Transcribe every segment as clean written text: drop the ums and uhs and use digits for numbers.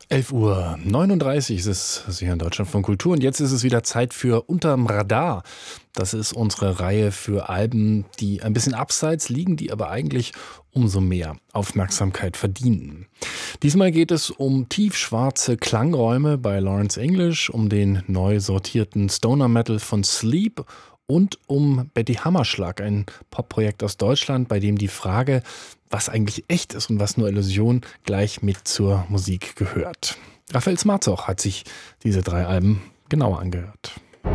11:39 Uhr ist es hier in Deutschland von Kultur und jetzt ist es wieder Zeit für Unterm Radar. Das ist unsere Reihe für Alben, die ein bisschen abseits liegen, die aber eigentlich umso mehr Aufmerksamkeit verdienen. Diesmal geht es um tiefschwarze Klangräume bei Lawrence English, um den neu sortierten Stoner Metal von Sleep und um Betty Hammerschlag, ein Popprojekt aus Deutschland, bei dem die Frage, was eigentlich echt ist und was nur Illusion, gleich mit zur Musik gehört. Raphael Smarzoch hat sich diese 3 Alben genauer angehört.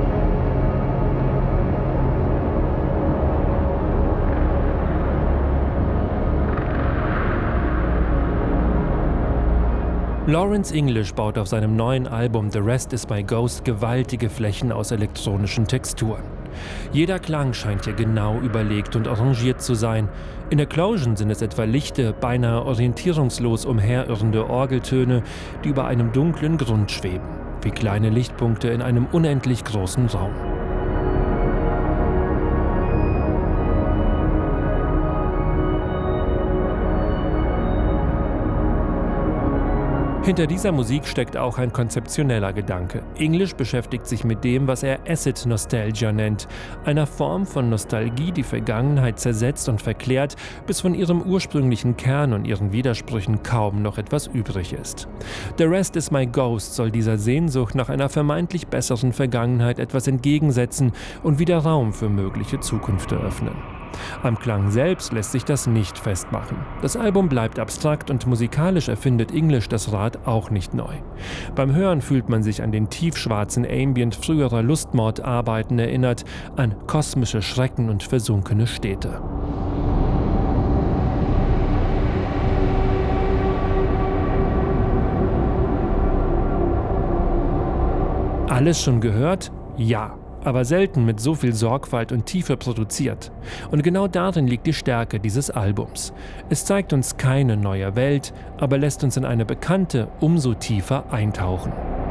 Lawrence English baut auf seinem neuen Album The Rest Is My Ghost gewaltige Flächen aus elektronischen Texturen. Jeder Klang scheint hier genau überlegt und arrangiert zu sein. In Eclosion sind es etwa lichte, beinahe orientierungslos umherirrende Orgeltöne, die über einem dunklen Grund schweben, wie kleine Lichtpunkte in einem unendlich großen Raum. Hinter dieser Musik steckt auch ein konzeptioneller Gedanke. English beschäftigt sich mit dem, was er Acid Nostalgia nennt, einer Form von Nostalgie, die Vergangenheit zersetzt und verklärt, bis von ihrem ursprünglichen Kern und ihren Widersprüchen kaum noch etwas übrig ist. The Rest Is My Ghost soll dieser Sehnsucht nach einer vermeintlich besseren Vergangenheit etwas entgegensetzen und wieder Raum für mögliche Zukünfte öffnen. Am Klang selbst lässt sich das nicht festmachen. Das Album bleibt abstrakt und musikalisch erfindet English das Rad auch nicht neu. Beim Hören fühlt man sich an den tiefschwarzen Ambient früherer Lustmordarbeiten erinnert, an kosmische Schrecken und versunkene Städte. Alles schon gehört? Ja. Aber selten mit so viel Sorgfalt und Tiefe produziert. Und genau darin liegt die Stärke dieses Albums. Es zeigt uns keine neue Welt, aber lässt uns in eine bekannte umso tiefer eintauchen.